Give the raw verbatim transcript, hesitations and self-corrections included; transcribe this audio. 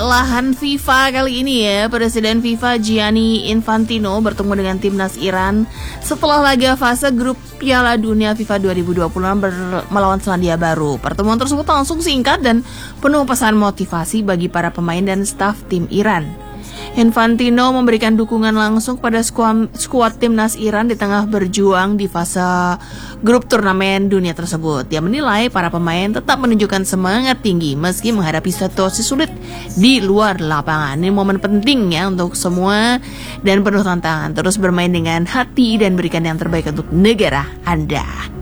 kewalahan FIFA kali ini ya. Presiden FIFA Gianni Infantino bertemu dengan timnas Iran setelah laga fase grup Piala Dunia FIFA dua ribu dua puluh enam ber- melawan Selandia Baru. Pertemuan tersebut langsung singkat dan penuh pesan motivasi bagi para pemain dan staf tim Iran. Infantino memberikan dukungan langsung pada skuad, skuad timnas Iran di tengah berjuang di fase grup turnamen dunia tersebut. Dia menilai para pemain tetap menunjukkan semangat tinggi meski menghadapi situasi sulit di luar lapangan. Ini momen penting ya untuk semua dan penuh tantangan. Terus bermain dengan hati dan berikan yang terbaik untuk negara Anda.